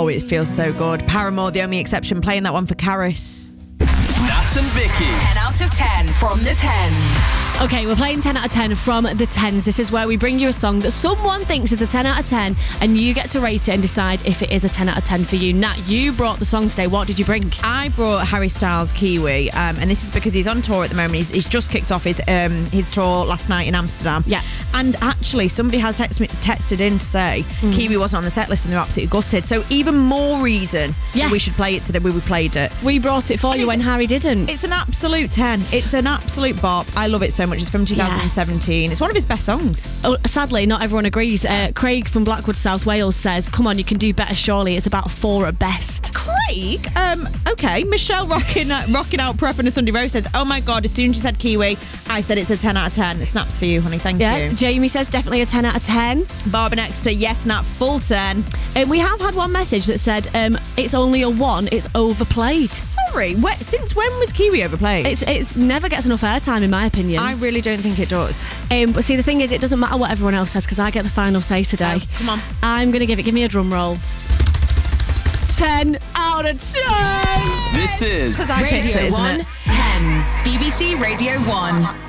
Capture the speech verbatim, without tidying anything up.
Oh, it feels so good. Paramore, The Only Exception, playing that one for Karis. Nat and Vicky. ten out of ten from the tens. Okay, we're playing ten out of ten from the tens. This is where we bring you a song that someone thinks is a ten out of ten, and you get to rate it and decide if it is a ten out of ten for you. Nat, you brought the song today. What did you bring? I brought Harry Styles' Kiwi, um, and this is because he's on tour at the moment. He's, he's just kicked off his um, his tour last night in Amsterdam. Yeah. And actually, somebody has text me, texted in to say mm. Kiwi wasn't on the set list and they're absolutely gutted. So even more reason yes. that we should play it today. We, we played it. We brought it for and you when Harry didn't. It's an absolute ten. It's an absolute bop. I love it so much. It's from two thousand seventeen. Yeah. It's one of his best songs. Oh, sadly, not everyone agrees. Uh, Craig from Blackwood, South Wales says, come on, you can do better, surely. It's about a four at best. Craig? Um, okay. Michelle rocking, uh, rocking out Prep on a Sunday Rose says, oh my God, as soon as you said Kiwi, I said it's a ten out of ten. It snaps for you, honey. Thank yeah. you. Jamie says definitely a ten out of ten. Barbara next to yes, Nat, full ten. Um, we have had one message that said um, it's only a one, it's overplayed. Sorry, wh- since when was Kiwi overplayed? It's it's never gets enough airtime in my opinion. I really don't think it does. Um, but see, the thing is, it doesn't matter what everyone else says because I get the final say today. Oh, come on. I'm going to give it, give me a drum roll. ten out of ten! This is I Radio picked it, isn't one, it? tens. B B C Radio one.